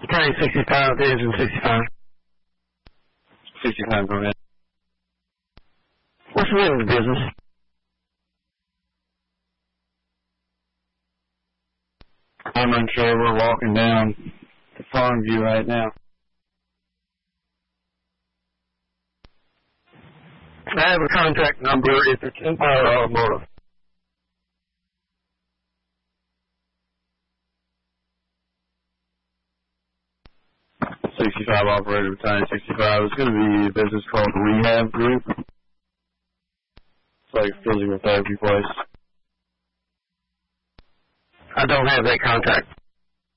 County 65, Division 65. 65, go ahead. What's the name of the business? I'm unsure. We're walking down to Farmview right now. I have a contact number if it's Empire Automotive. '65 operator, Battalion 65. It's going to be a business called Rehab Group. It's like a physical therapy place. I don't have that contact.